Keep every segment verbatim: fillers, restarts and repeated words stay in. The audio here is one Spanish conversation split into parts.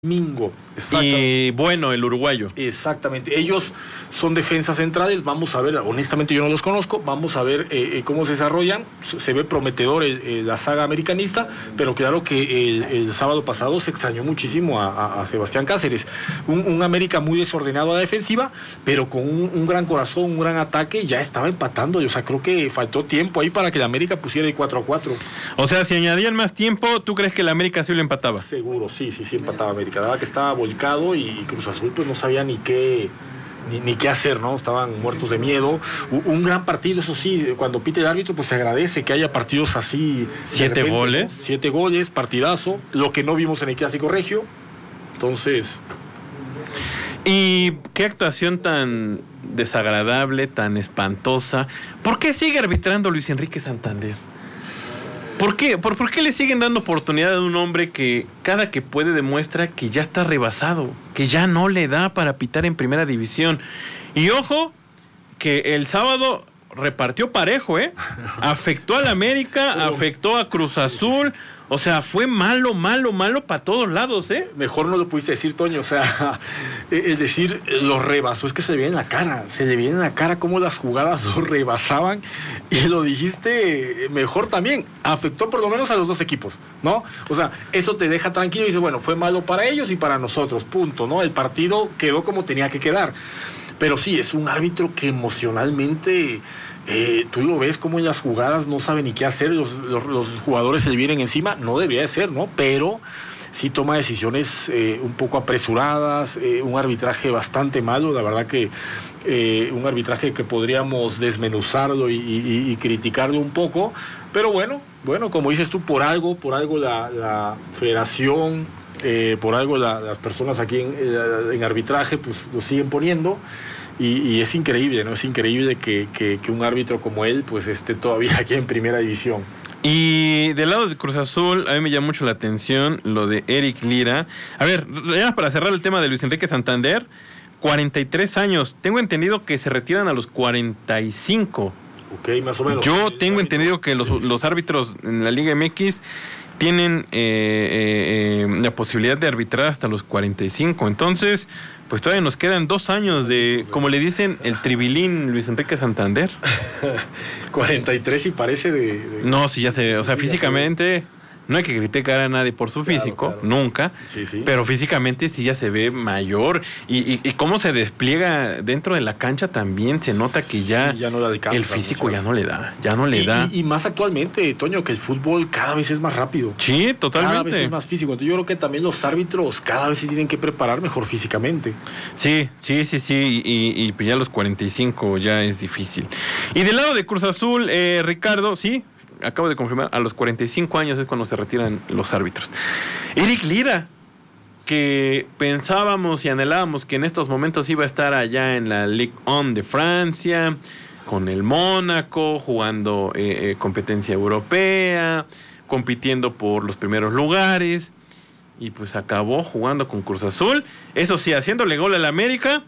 Mingo. Y bueno, el uruguayo. Exactamente. Ellos son defensas centrales. Vamos a ver, honestamente yo no los conozco. Vamos a ver eh, eh, cómo se desarrollan. Se ve prometedor el, el, la saga americanista, pero claro que el, el sábado pasado se extrañó muchísimo a, a, a Sebastián Cáceres. Un, un América muy desordenado a la defensiva, pero con un, un gran corazón, un gran ataque. Ya estaba empatando. O sea, creo que faltó tiempo ahí para que el América pusiera el cuatro a cuatro. O sea, si añadían más tiempo, ¿tú crees que el América sí lo empataba? Seguro, sí, sí, sí empataba América. La verdad que estaba volcado y, y Cruz Azul pues no sabía ni qué ni, ni qué hacer, ¿no? Estaban muertos de miedo. Un, un gran partido, eso sí, cuando pite el árbitro pues se agradece que haya partidos así. ¿Siete repente, goles? ¿no? Siete goles, partidazo, lo que no vimos en el Clásico Regio. Entonces... ¿Y qué actuación tan desagradable, tan espantosa? ¿Por qué sigue arbitrando Luis Enrique Santander? ¿Por qué? ¿Por, ¿Por qué le siguen dando oportunidad a un hombre que cada que puede demuestra que ya está rebasado, que ya no le da para pitar en primera división? Y ojo, que el sábado repartió parejo, ¿eh? Afectó al América, afectó a Cruz Azul. O sea, fue malo, malo, malo para todos lados, ¿eh? Mejor no lo pudiste decir, Toño. O sea, el decir lo rebasó, es que se le veía en la cara. Se le veía en la cara cómo las jugadas lo rebasaban. Y lo dijiste mejor también. Afectó por lo menos a los dos equipos, ¿no? O sea, eso te deja tranquilo y dices, bueno, fue malo para ellos y para nosotros, punto, ¿no? El partido quedó como tenía que quedar. Pero sí, es un árbitro que emocionalmente... Eh, tú lo ves como en las jugadas no sabe ni qué hacer, los, los, los jugadores se le vienen encima, no debería de ser, ¿no? Pero sí toma decisiones eh, un poco apresuradas, eh, un arbitraje bastante malo, la verdad que eh, un arbitraje que podríamos desmenuzarlo y, y, y criticarlo un poco, pero bueno, bueno, como dices tú, por algo, por algo la, la federación, eh, por algo la, las personas aquí en, en arbitraje, pues lo siguen poniendo. Y, y es increíble, ¿no? Es increíble que, que, que un árbitro como él pues esté todavía aquí en primera división. Y del lado de Cruz Azul, a mí me llama mucho la atención lo de Eric Lira. A ver, ya para cerrar el tema de Luis Enrique Santander, cuarenta y tres años. Tengo entendido que se retiran a los cuarenta y cinco. Ok, más o menos. Yo tengo entendido que los, los árbitros en la Liga M X tienen eh, eh, eh, la posibilidad de arbitrar hasta los cuarenta y cinco. Entonces... pues todavía nos quedan dos años de, como le dicen, el tribilín Luis Enrique Santander. cuarenta y tres y parece de... de... No, sí, ya se... O sea, físicamente... No hay que criticar a nadie por su físico, claro, claro. Nunca, sí, sí. Pero físicamente sí ya se ve mayor y, y, y cómo se despliega dentro de la cancha también se nota que ya, sí, ya no alcanza, el físico ya no le da, ya no le y, da. Y, y más actualmente, Toño, que el fútbol cada vez es más rápido. Sí, totalmente. Cada vez es más físico. Entonces yo creo que también los árbitros cada vez se tienen que preparar mejor físicamente. Sí, sí, sí, sí, y, y pues ya los cuarenta y cinco ya es difícil. Y del lado de Cruz Azul, eh, Ricardo, sí, acabo de confirmar, a los cuarenta y cinco años es cuando se retiran los árbitros. Eric Lira, que pensábamos y anhelábamos que en estos momentos iba a estar allá en la Ligue uno de Francia, con el Mónaco, jugando eh, eh, competencia europea, compitiendo por los primeros lugares, y pues acabó jugando con Cruz Azul, eso sí, haciéndole gol al América.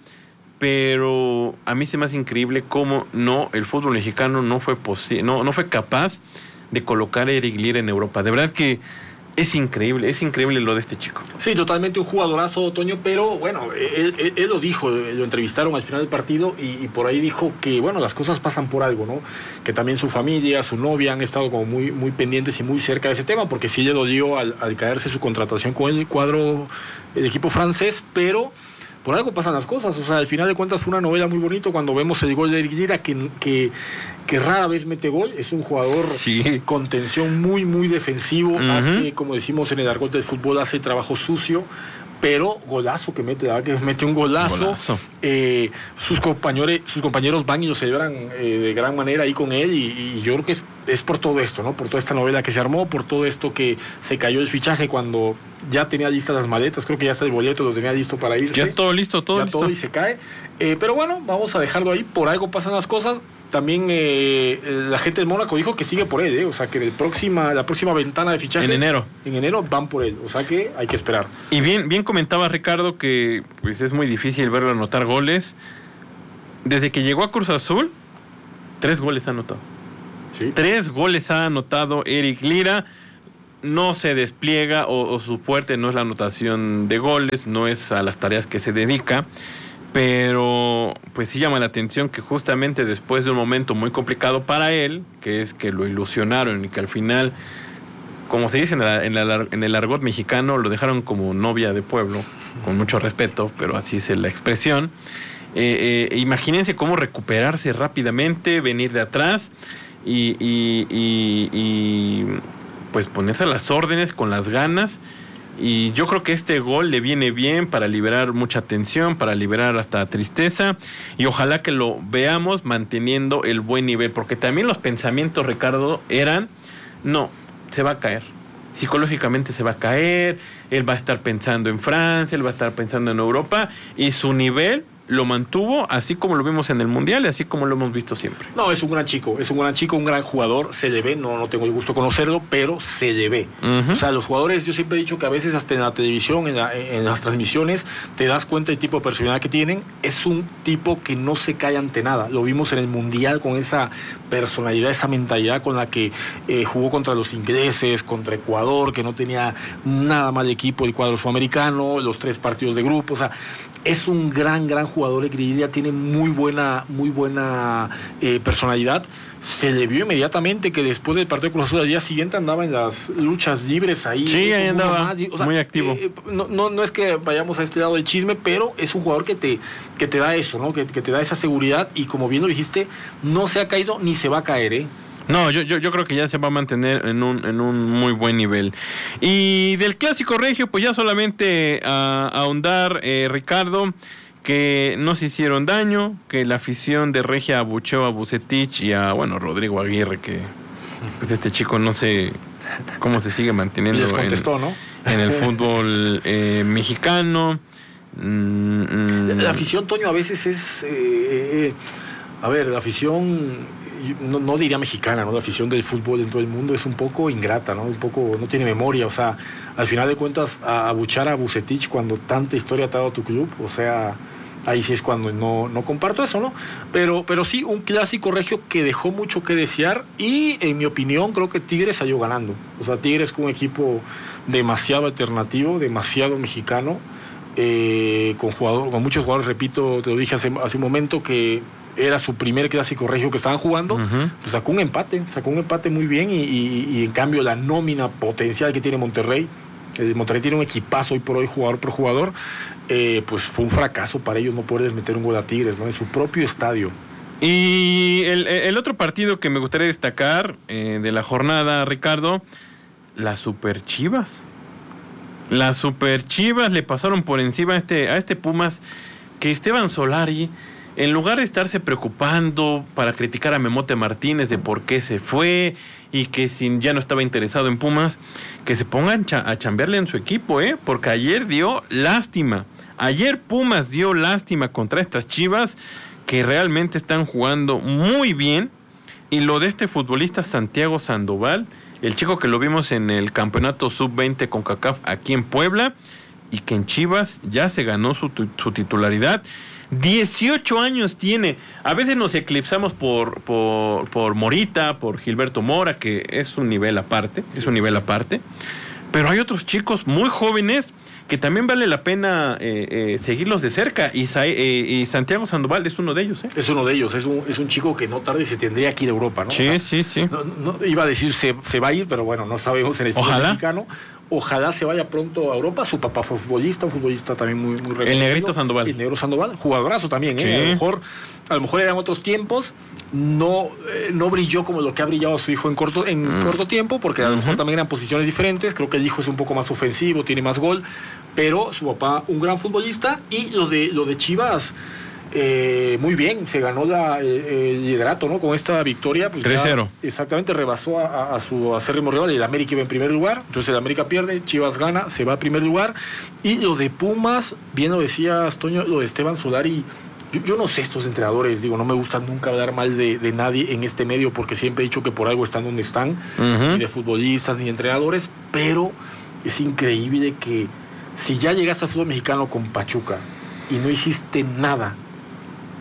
Pero a mí se me hace increíble cómo no, el fútbol mexicano no fue posi- no, no fue capaz de colocar a Eric Lira en Europa. De verdad que es increíble, es increíble lo de este chico. Sí, totalmente un jugadorazo, Toño, pero bueno, él, él, él lo dijo, lo entrevistaron al final del partido y, y por ahí dijo que, bueno, las cosas pasan por algo, ¿no? Que también su familia, su novia han estado como muy, muy pendientes y muy cerca de ese tema, porque sí le dolió al, al caerse su contratación con el cuadro, el equipo francés, pero... por algo pasan las cosas, o sea, al final de cuentas fue una novela muy bonito cuando vemos el gol de Eric Lira, que, que, que rara vez mete gol, es un jugador sí. con tensión muy, muy defensivo, uh-huh. Hace, como decimos en el argot del fútbol, hace trabajo sucio, pero golazo que mete, la verdad que mete un golazo, golazo. Eh, sus compañeros sus compañeros van y lo celebran eh, de gran manera ahí con él y, y yo creo que es, es por todo esto, ¿no? Por toda esta novela que se armó, por todo esto que se cayó el fichaje cuando ya tenía listas las maletas, creo que ya está el boleto, lo tenía listo para irse. Ya todo listo, todo ya listo. todo y se cae, eh, pero bueno, vamos a dejarlo ahí, por algo pasan las cosas. También eh, la gente del Mónaco dijo que sigue por él, ¿eh? O sea que el próxima, la próxima ventana de fichajes... En enero. En enero van por él, o sea que hay que esperar. Y bien, bien comentaba Ricardo que pues es muy difícil verlo anotar goles. Desde que llegó a Cruz Azul, tres goles ha anotado. ¿Sí? Tres goles ha anotado Eric Lira. no se despliega o, o su fuerte no es la anotación de goles, no es a las tareas que se dedica, pero pues sí llama la atención que justamente después de un momento muy complicado para él, que es que lo ilusionaron y que al final, como se dice en, la, en, la, en el argot mexicano, lo dejaron como novia de pueblo, con mucho respeto, pero así es la expresión. Eh, eh, imagínense cómo recuperarse rápidamente, venir de atrás y, y, y, y pues ponerse a las órdenes con las ganas. Y yo creo que este gol le viene bien para liberar mucha tensión, para liberar hasta tristeza, y ojalá que lo veamos manteniendo el buen nivel, porque también los pensamientos, Ricardo, eran, no, se va a caer, psicológicamente se va a caer, él va a estar pensando en Francia, él va a estar pensando en Europa, y su nivel lo mantuvo así como lo vimos en el Mundial y así como lo hemos visto siempre. No, es un gran chico, es un gran chico, un gran jugador, se le ve, no, no tengo el gusto de conocerlo, pero se le ve. Uh-huh. O sea, los jugadores, yo siempre he dicho que a veces hasta en la televisión, en, la, en las transmisiones, te das cuenta del tipo de personalidad que tienen. Es un tipo que no se cae ante nada. Lo vimos en el Mundial con esa personalidad, esa mentalidad con la que eh, jugó contra los ingleses, contra Ecuador, que no tenía nada mal equipo, el cuadro sudamericano, los tres partidos de grupo. O sea, es un gran, gran jugador. Grilla tiene muy buena, muy buena eh, personalidad. Se le vio inmediatamente que después del partido de Cruz Azul al día siguiente andaba en las luchas libres ahí. Sí, ahí andaba, más, o sea, muy activo. Eh, no, no, no es que vayamos a este lado del chisme, pero es un jugador que te, que te da eso, ¿no? Que, que te da esa seguridad y como bien lo dijiste, no se ha caído ni se va a caer, ¿eh? No, yo, yo, yo creo que ya se va a mantener en un, en un muy buen nivel. Y del clásico regio, pues ya solamente a, a ahondar, eh, Ricardo, que no se hicieron daño, que la afición de Regia abucheó a Vucetich y a, bueno, Rodrigo Aguirre, que pues este chico no sé cómo se sigue manteniendo les contestó, en, ¿no? en el fútbol eh, mexicano. Mm, mm. La afición, Toño, a veces es... Eh, a ver, la afición... No, no diría mexicana, ¿no? La afición del fútbol en todo el mundo es un poco ingrata, ¿no? Un poco, no tiene memoria, o sea, al final de cuentas, a abuchar a Vucetich cuando tanta historia te ha dado tu club, o sea, ahí sí es cuando no, no comparto eso, ¿no? Pero, pero sí, un clásico regio que dejó mucho que desear y, en mi opinión, creo que Tigres salió ganando. O sea, Tigres con un equipo demasiado alternativo, demasiado mexicano, eh, con, jugador, con muchos jugadores, repito, te lo dije hace, hace un momento, que era su primer clásico regio que estaban jugando, uh-huh. Pues sacó un empate, sacó un empate muy bien y, y, y en cambio la nómina potencial que tiene Monterrey, el Monterrey tiene un equipazo hoy por hoy, jugador por jugador, eh, pues fue un fracaso para ellos no poderles meter un gol a Tigres, ¿no? En su propio estadio. Y el, el otro partido que me gustaría destacar eh, de la jornada, Ricardo, las Super Chivas. Las Super Chivas le pasaron por encima a este, a este Pumas, que Esteban Solari, en lugar de estarse preocupando para criticar a Memote Martínez de por qué se fue y que si ya no estaba interesado en Pumas, que se pongan cha- a chambearle en su equipo, ¿eh? Porque ayer dio lástima. Ayer Pumas dio lástima contra estas Chivas que realmente están jugando muy bien. Y lo de este futbolista Santiago Sandoval, el chico que lo vimos en el campeonato sub veinte con CONCACAF aquí en Puebla y que en Chivas ya se ganó su, su titularidad. dieciocho años tiene. A veces nos eclipsamos por, por, por Morita, por Gilberto Mora, que es un nivel aparte, es un nivel aparte. Pero hay otros chicos muy jóvenes que también vale la pena eh, eh, seguirlos de cerca. Y, eh, y Santiago Sandoval es uno de ellos. ¿eh? Es uno de ellos, es un, es un chico que no tarde se tendría que ir a Europa, ¿no? Sí, o sea, sí, sí. No, no, iba a decir se, se va a ir, pero bueno, no sabemos en el fútbol mexicano. Ojalá se vaya pronto a Europa. Su papá fue futbolista, un futbolista también muy, muy reconocido. El Negrito Sandoval. El Negro Sandoval, jugadorazo también, sí. ¿eh? A lo mejor, a lo mejor eran otros tiempos. No, eh, no brilló como lo que ha brillado su hijo en corto, en mm. corto tiempo, porque a lo mejor uh-huh. también eran posiciones diferentes. Creo que el hijo es un poco más ofensivo, tiene más gol. Pero su papá, un gran futbolista. Y lo de, lo de Chivas, eh, muy bien, se ganó la, eh, el liderato, ¿no? Con esta victoria. Pues tres cero. Ya, exactamente, rebasó a, a su acérrimo rival. El América iba en primer lugar. Entonces el América pierde, Chivas gana, se va a primer lugar. Y lo de Pumas, bien lo decías, Toño, lo de Esteban Solari. Yo, yo no sé estos entrenadores, digo, no me gusta nunca hablar mal de, de nadie en este medio, porque siempre he dicho que por algo están donde están, uh-huh. ni de futbolistas, ni de entrenadores, pero es increíble que si ya llegaste al fútbol mexicano con Pachuca y no hiciste nada,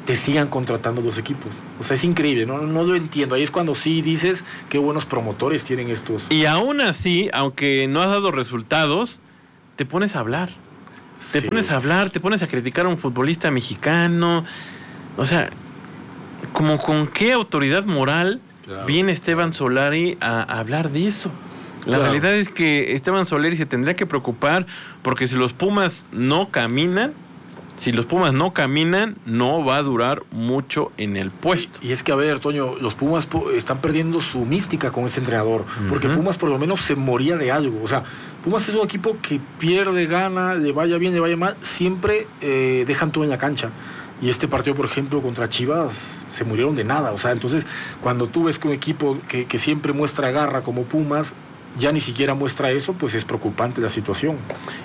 te sigan contratando los equipos. O sea, es increíble, no, no lo entiendo. Ahí es cuando sí dices qué buenos promotores tienen estos. Y aún así, aunque no has dado resultados, te pones a hablar. Te sí. pones a hablar, te pones a criticar a un futbolista mexicano. O sea, como con qué autoridad moral claro. viene Esteban Solari a, a hablar de eso. La claro. realidad es que Esteban Solari se tendría que preocupar porque si los Pumas no caminan, Si los Pumas no caminan, no va a durar mucho en el puesto. Y, y es que, a ver, Toño, los Pumas están perdiendo su mística con ese entrenador. Uh-huh. Porque Pumas por lo menos se moría de algo. O sea, Pumas es un equipo que pierde, gana, le vaya bien, le vaya mal, siempre eh, dejan todo en la cancha. Y este partido, por ejemplo, contra Chivas, se murieron de nada. O sea, entonces, cuando tú ves que un equipo que, que siempre muestra garra como Pumas, ya ni siquiera muestra eso, pues es preocupante la situación.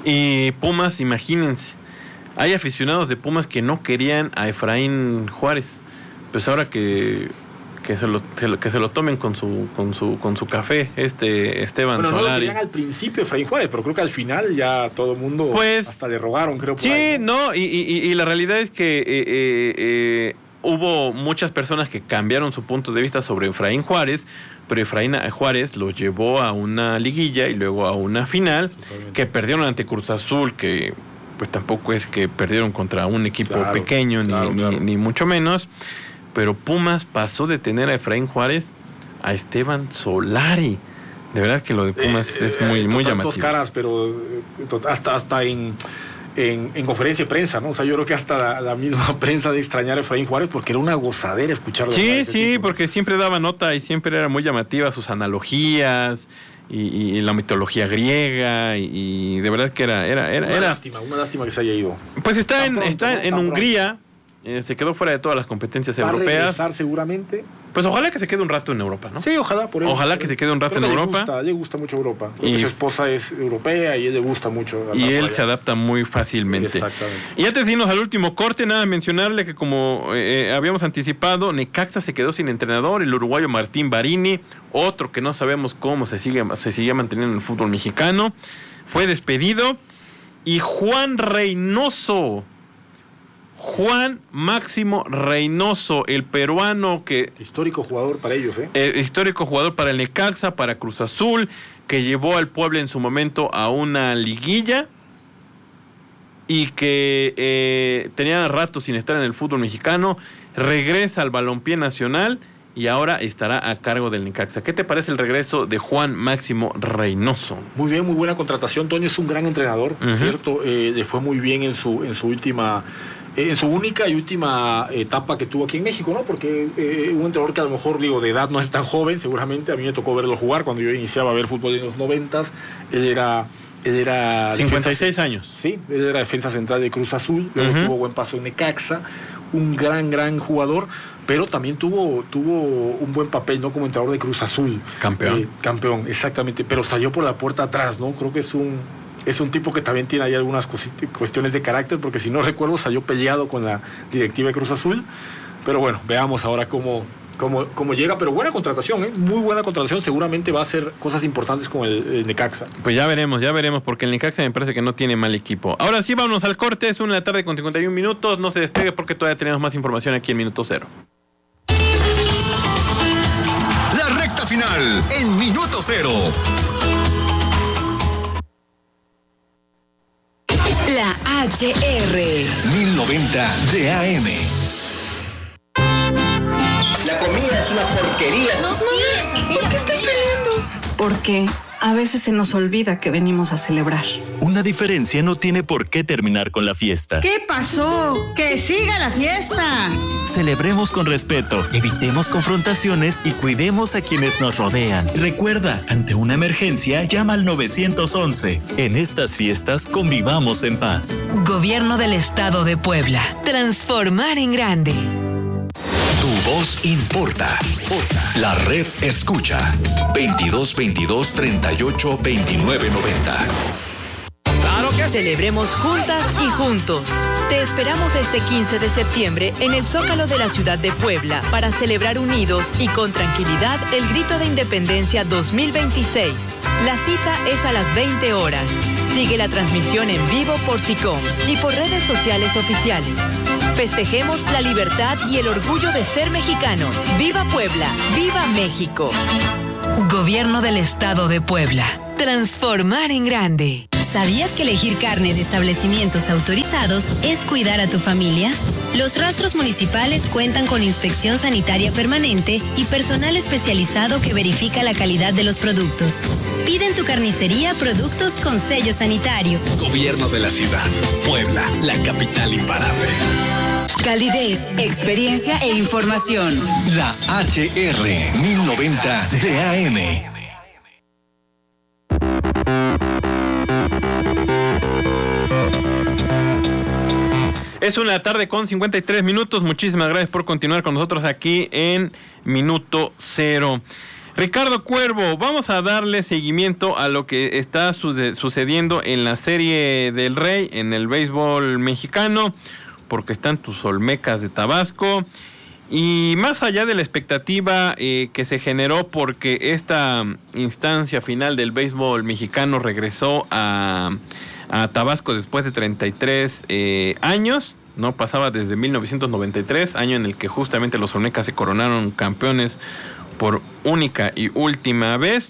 Y Pumas, imagínense, hay aficionados de Pumas que no querían a Efraín Juárez. Pues ahora que, que, se, lo, se lo, que se lo tomen con su, con su, con su café, este Esteban bueno, Solari. No lo querían al principio Efraín Juárez, pero creo que al final ya todo el mundo pues, hasta le rogaron, creo. Por sí, ahí, ¿no? no, y, y, y la realidad es que eh, eh, eh, hubo muchas personas que cambiaron su punto de vista sobre Efraín Juárez, pero Efraín Juárez los llevó a una liguilla y luego a una final, totalmente, que perdieron ante Cruz Azul, que pues tampoco es que perdieron contra un equipo claro, pequeño, claro, ni, claro. Ni, ni mucho menos, pero Pumas pasó de tener a Efraín Juárez a Esteban Solari. De verdad que lo de Pumas eh, es muy, eh, muy llamativo. Dos caras, pero hasta, hasta en, en, en conferencia de prensa, ¿no? O sea, yo creo que hasta la, la misma prensa de extrañar a Efraín Juárez, porque era una gozadera escucharlo. Sí, sí, tipo, porque siempre daba nota y siempre era muy llamativa sus analogías. Y, y la mitología griega y, y de verdad que era era era, una era lástima una lástima que se haya ido. Pues está tan en pronto, está ¿no? en tan Hungría, eh, se quedó fuera de todas las competencias va europeas. A regresar seguramente. Pues ojalá que se quede un rato en Europa, ¿no? Sí, ojalá por eso. Ojalá que se quede un rato en le Europa. Gusta, le gusta mucho Europa. Y su esposa es europea y a él le gusta mucho. Y él se adapta muy fácilmente. Exactamente. Y antes de irnos al último corte, nada, mencionarle que como eh, habíamos anticipado, Necaxa se quedó sin entrenador, el uruguayo Martín Barini, otro que no sabemos cómo se sigue, se sigue manteniendo en el fútbol mexicano, fue despedido. Y Juan Reynoso, Juan Máximo Reynoso, el peruano que... Histórico jugador para ellos, ¿eh? eh histórico jugador para el Necaxa, para Cruz Azul, que llevó al Puebla en su momento a una liguilla y que eh, tenía rato sin estar en el fútbol mexicano, regresa al balompié nacional y ahora estará a cargo del Necaxa. ¿Qué te parece el regreso de Juan Máximo Reynoso? Muy bien, muy buena contratación. Toño es un gran entrenador, uh-huh. ¿cierto? Eh, le fue muy bien en su, en su última... en su única y última etapa que tuvo aquí en México, ¿no? Porque eh, un entrenador que a lo mejor, digo, de edad no es tan joven, seguramente. A mí me tocó verlo jugar cuando yo iniciaba a ver fútbol en los noventas. Él era... Él era cincuenta y seis defensa, años. Sí, él era defensa central de Cruz Azul. Luego uh-huh. tuvo buen paso en Necaxa. Un gran, gran jugador. Pero también tuvo, tuvo un buen papel, ¿no? Como entrenador de Cruz Azul. Campeón. Eh, campeón, exactamente. Pero salió por la puerta atrás, ¿no? Creo que es un... Es un tipo que también tiene ahí algunas cuestiones de carácter, porque si no recuerdo salió peleado con la directiva de Cruz Azul. Pero bueno, veamos ahora cómo, cómo, cómo llega. Pero buena contratación, ¿eh? Muy buena contratación. Seguramente va a hacer cosas importantes con el, el Necaxa. Pues ya veremos, ya veremos, porque el Necaxa me parece que no tiene mal equipo. Ahora sí, vámonos al corte. Es una de la tarde con cincuenta y un minutos. No se despegue porque todavía tenemos más información aquí en Minuto Cero. La recta final en Minuto Cero. La H R mil noventa de A M. La comida es una porquería. No, no, ¿por qué están peleando? Porque a veces se nos olvida que venimos a celebrar. Una diferencia no tiene por qué terminar con la fiesta. ¿Qué pasó? ¡Que siga la fiesta! Celebremos con respeto, evitemos confrontaciones y cuidemos a quienes nos rodean. Recuerda, ante una emergencia, llama al nueve once. En estas fiestas, convivamos en paz. Gobierno del Estado de Puebla. Transformar en grande. Tu voz importa. La red escucha. veintidós veintidós treinta y ocho veintinueve noventa. ¡Claro que sí! Celebremos juntas y juntos. Te esperamos este quince de septiembre en el Zócalo de la ciudad de Puebla para celebrar unidos y con tranquilidad el Grito de Independencia dos mil veintiséis. La cita es a las veinte horas. Sigue la transmisión en vivo por SICOM y por redes sociales oficiales. Festejemos la libertad y el orgullo de ser mexicanos. ¡Viva Puebla! ¡Viva México! Gobierno del Estado de Puebla. Transformar en grande. ¿Sabías que elegir carne de establecimientos autorizados es cuidar a tu familia? Los rastros municipales cuentan con inspección sanitaria permanente y personal especializado que verifica la calidad de los productos. Pide en tu carnicería productos con sello sanitario. Gobierno de la ciudad. Puebla, la capital imparable. Calidez, experiencia e información. La H R mil noventa de A M. Es una tarde con cincuenta y tres minutos. Muchísimas gracias por continuar con nosotros aquí en Minuto Cero. Ricardo Cuervo, vamos a darle seguimiento a lo que está su- sucediendo en la Serie del Rey, en el béisbol mexicano, porque están tus Olmecas de Tabasco. Y más allá de la expectativa eh, que se generó porque esta instancia final del béisbol mexicano regresó a... a Tabasco después de treinta y tres eh, años, no pasaba desde mil novecientos noventa y tres, año en el que justamente los Olmecas se coronaron campeones por única y última vez.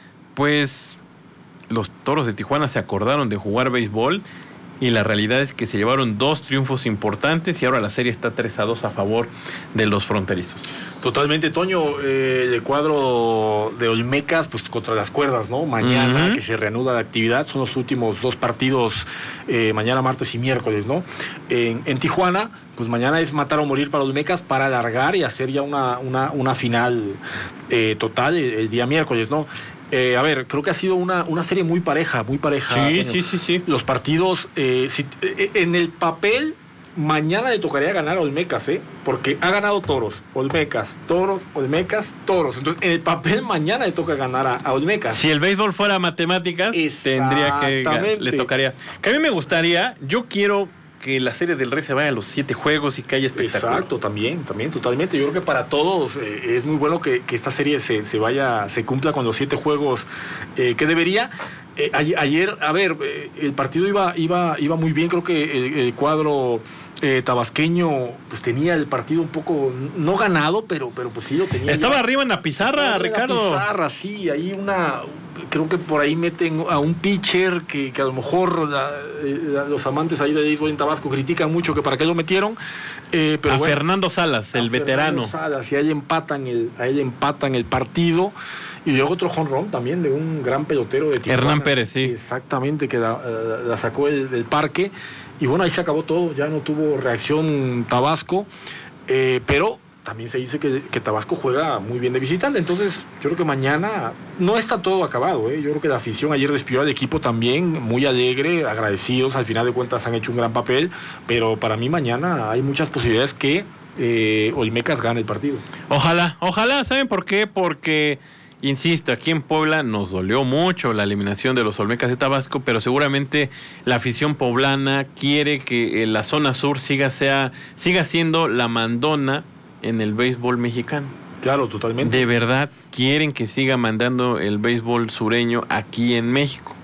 Pues los Toros de Tijuana se acordaron de jugar béisbol y la realidad es que se llevaron dos triunfos importantes y ahora la serie está tres a dos a favor de los fronterizos. Totalmente, Toño, eh, el cuadro de Olmecas, pues contra las cuerdas, ¿no? Mañana, uh-huh. que se reanuda la actividad, son los últimos dos partidos, eh, mañana, martes y miércoles, ¿no? En, en Tijuana, pues mañana es matar o morir para Olmecas para alargar y hacer ya una, una, una final eh, total el, el día miércoles, ¿no? Eh, a ver, creo que ha sido una, una serie muy pareja, muy pareja. Sí, sí, sí, sí. Los partidos, eh, si, eh, en el papel, mañana le tocaría ganar a Olmecas, ¿eh? Porque ha ganado Toros, Olmecas, Toros, Olmecas, Toros. Entonces, en el papel, mañana le toca ganar a, a Olmecas. Si el béisbol fuera matemáticas, tendría que le tocaría. Que a mí me gustaría, yo quiero que la Serie del Rey se vaya a los siete juegos y que haya espectáculo. Exacto, también, también, totalmente. Yo creo que para todos eh, es muy bueno que, que esta serie se, se vaya, se cumpla con los siete juegos eh, que debería. Eh, ayer, a ver, eh, el partido iba, iba, iba muy bien. Creo que el, el cuadro eh, tabasqueño pues tenía el partido un poco no ganado, pero, pero pues sí lo tenía. Estaba ya. arriba en la pizarra, Ricardo. En la pizarra, sí, ahí una, creo que por ahí meten a un pitcher que, que a lo mejor la, la, los amantes ahí de béisbol en Tabasco critican mucho que para qué lo metieron. Eh, pero a bueno, Fernando Salas, el veterano. Fernando Salas, y ahí empatan el, ahí empatan el partido. Y luego otro jonrón también de un gran pelotero de Tijuana. Hernán Pérez, sí. Exactamente, que la, la sacó del, del parque. Y bueno, ahí se acabó todo, ya no tuvo reacción Tabasco. Eh, pero también se dice que, que Tabasco juega muy bien de visitante. Entonces, yo creo que mañana no está todo acabado. ¿eh? Yo creo que la afición ayer despidió al equipo también, muy alegre, agradecidos. Al final de cuentas han hecho un gran papel. Pero para mí mañana hay muchas posibilidades que eh, Olmecas gane el partido. Ojalá, ojalá. ¿Saben por qué? Porque... Insisto, aquí en Puebla nos dolió mucho la eliminación de los Olmecas de Tabasco, pero seguramente la afición poblana quiere que la zona sur siga, sea, siga siendo la mandona en el béisbol mexicano. Claro, totalmente. De verdad quieren que siga mandando el béisbol sureño aquí en México.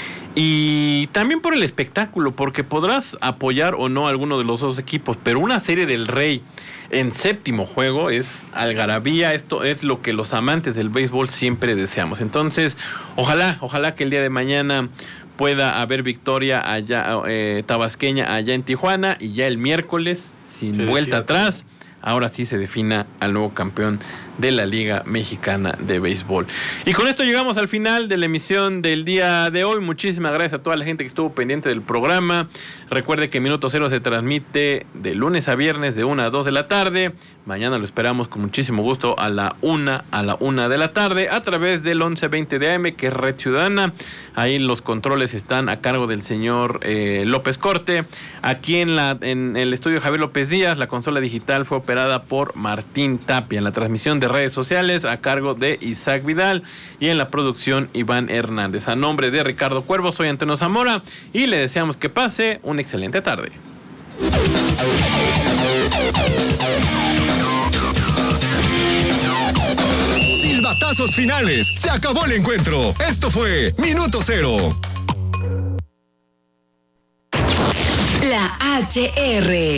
Y también por el espectáculo, porque podrás apoyar o no a alguno de los dos equipos, pero una Serie del Rey en séptimo juego es algarabía. Esto es lo que los amantes del béisbol siempre deseamos. Entonces, ojalá, ojalá que el día de mañana pueda haber victoria allá eh, tabasqueña allá en Tijuana y ya el miércoles, sin sí, vuelta sí, atrás, ahora sí se defina al nuevo campeón de la Liga Mexicana de Béisbol. Y con esto llegamos al final de la emisión del día de hoy. Muchísimas gracias a toda la gente que estuvo pendiente del programa. Recuerde que Minuto Cero se transmite de lunes a viernes de una a dos de la tarde. Mañana lo esperamos con muchísimo gusto a la una a la una de la tarde a través del once veinte de A M, que es Red Ciudadana. Ahí los controles están a cargo del señor eh, López Corte. Aquí en, la, en el estudio Javier López Díaz, la consola digital fue operada por Martín Tapia. En la transmisión de redes sociales a cargo de Isaac Vidal y en la producción Iván Hernández. A nombre de Ricardo Cuervo, soy Antonio Zamora y le deseamos que pase una excelente tarde. Silbatazos finales. Se acabó el encuentro. Esto fue Minuto Cero. La H R